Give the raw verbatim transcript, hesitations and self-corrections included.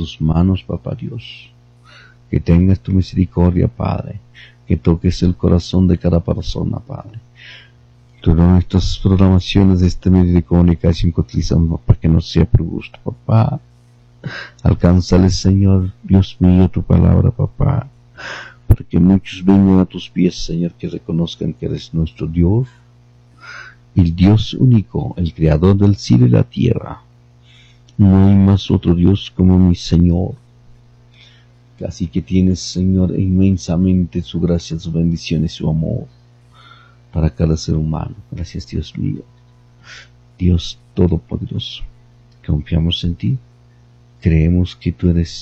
tus manos, papá Dios. Que tengas tu misericordia, Padre. Que toques el corazón de cada persona, Padre. Todas estas programaciones de este medio de comunicación que utilizamos para que no sea por gusto, papá. Alcánzale, Señor, Dios mío, tu palabra, papá. Para que muchos vengan a tus pies, Señor, que reconozcan que eres nuestro Dios. El Dios único, el creador del cielo y la tierra. No hay más otro Dios como mi Señor. Así que tienes, Señor, inmensamente su gracia, su bendición y su amor para cada ser humano. Gracias, Dios mío. Dios Todopoderoso, confiamos en ti. Creemos que tú eres